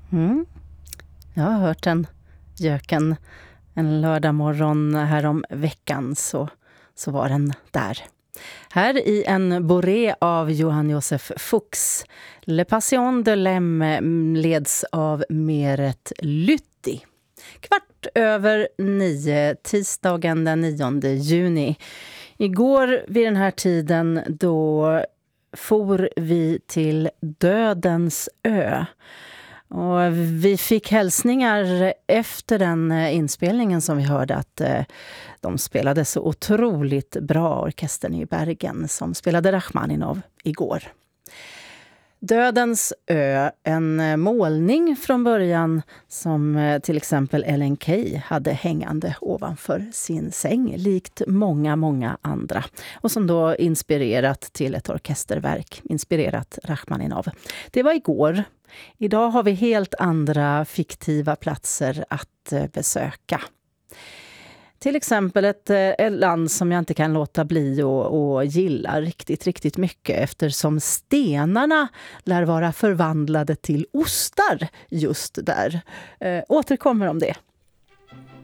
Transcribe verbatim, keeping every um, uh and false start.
Mm. Jag har hört den göken en lördag morgon här om veckan, så, så var den där. Här i en boré av Johann Josef Fuchs. Le Passion de Lemme leds av Meret Lytti. Kvart över nio, tisdagen den nionde juni. Igår vid den här tiden då for vi till Dödens ö. Och vi fick hälsningar efter den inspelningen som vi hörde att eh, de spelade så otroligt bra, orkestern i Bergen som spelade Rachmaninov igår. Dödens ö, en målning från början som eh, till exempel Ellen Key hade hängande ovanför sin säng, likt många, många andra. Och som då inspirerat till ett orkesterverk, inspirerat Rachmaninov. Det var igår. Idag har vi helt andra fiktiva platser att eh, besöka. Till exempel ett, ett land som jag inte kan låta bli och, och gilla riktigt, riktigt mycket eftersom stenarna lär vara förvandlade till ostar just där. Eh, återkommer om det.